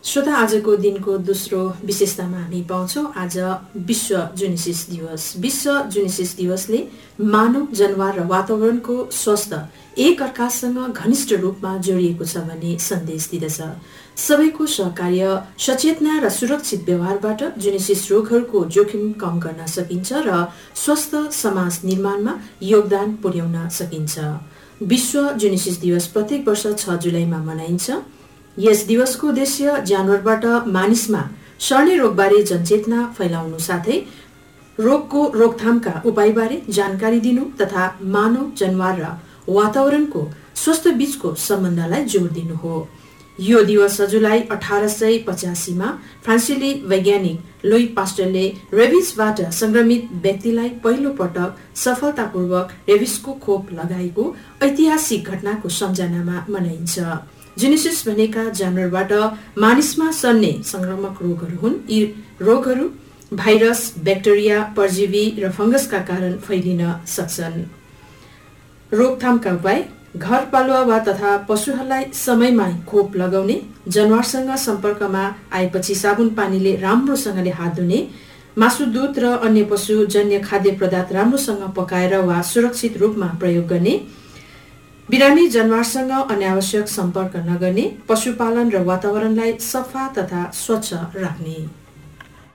श्रोता, आजको दिनको दोस्रो विशेषतामा हामी पाउँछौँ आज विश्व जुनिसिस दिवस। विश्व जुनिसिस दिवसले मानव, जनावर र वातावरणको स्वास्थ्य एक अर्कासँग घनिष्ठ रूपमा जोडिएको छ भन्ने सन्देश दिँदछ। सबैको सहकार्य, सचेतना र सुरक्षित व्यवहारबाट जुनिसिस रोगहरूको जोखिम कम गर्न सकिन्छ र स्वस्थ समाज निर्माणमा योगदान पुर्याउन सकिन्छ। विश्व जुनिसिस दिवस प्रत्येक वर्ष 6 जुलाईमा मनाइन्छ। यस दिवसको उद्देश्य जानवरबाट मानिसमा सर्ने रोगबारे जनचेतना फैलाउनु साथै रोगको रोकथामका उपायबारे जानकारी दिनु तथा मानव, जनावर र वातावरणको स्वस्थ बीचको सम्बन्धलाई जोड दिनु हो। यो दिवस जुलाई 1885 मा फ्रान्सेली वैज्ञानिक लुई पास्टरले रेबिसबाट संक्रमित व्यक्तिलाई पहिलो पटक सफलतापूर्वक रेबिसको खोप लगाएको ऐतिहासिक घटनाको सम्झनामा मनाइन्छ। जुनिसिस भनेका जानवरबाट मानिसमा सर्ने संक्रामक रोगहरू हुन्। यी रोगहरू भाइरस, ब्याक्टेरिया, परजीवी र फंगसका कारण फैलिन सक्छन्। रोकथामका उपाय: घरपालुवा वा तथा पशुहरूलाई समयमा खोप लगाउने, जनावरसँग सम्पर्कमा आएपछि साबुन पानीले राम्रोसँगले हात धुने, मासु, दूध र अन्य पशुजन्य खाद्य पदार्थ राम्रोसँग पकाएर वा सुरक्षित रूपमा प्रयोग गर्ने, बिरामी जनावरसँग अनावश्यक सम्पर्क नगर्ने, पशुपालन र वातावरणलाई सफा तथा स्वच्छ राख्ने।